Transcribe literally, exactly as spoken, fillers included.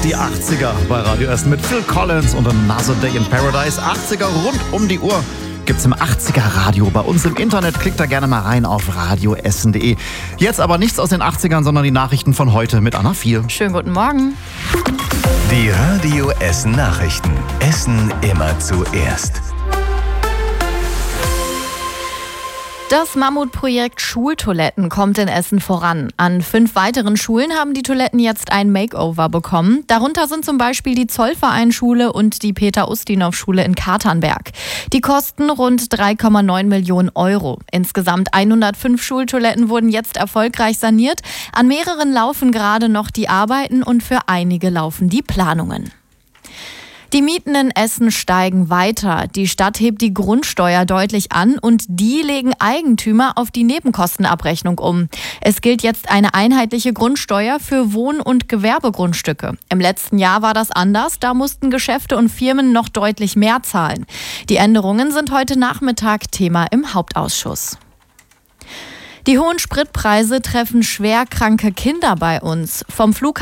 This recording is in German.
Die achtziger bei Radio Essen mit Phil Collins und Another Day in Paradise. achtziger rund um die Uhr gibt's im achtziger Radio bei uns im Internet. Klickt da gerne mal rein auf radioessen punkt de. Jetzt aber nichts aus den achtzigern, sondern die Nachrichten von heute mit Anna vier. Schönen guten Morgen. Die Radio Essen Nachrichten. Essen immer zuerst. Das Mammutprojekt Schultoiletten kommt in Essen voran. An fünf weiteren Schulen haben die Toiletten jetzt ein Makeover bekommen. Darunter sind zum Beispiel die Zollvereinsschule und die Peter-Ustinov-Schule in Katernberg. Die kosten rund drei Komma neun Millionen Euro. Insgesamt hundertfünf Schultoiletten wurden jetzt erfolgreich saniert. An mehreren laufen gerade noch die Arbeiten und für einige laufen die Planungen. Die Mieten in Essen steigen weiter. Die Stadt hebt die Grundsteuer deutlich an und die legen Eigentümer auf die Nebenkostenabrechnung um. Es gilt jetzt eine einheitliche Grundsteuer für Wohn- und Gewerbegrundstücke. Im letzten Jahr war das anders. Da mussten Geschäfte und Firmen noch deutlich mehr zahlen. Die Änderungen sind heute Nachmittag Thema im Hauptausschuss. Die hohen Spritpreise treffen schwer kranke Kinder bei uns. Vom Flughafen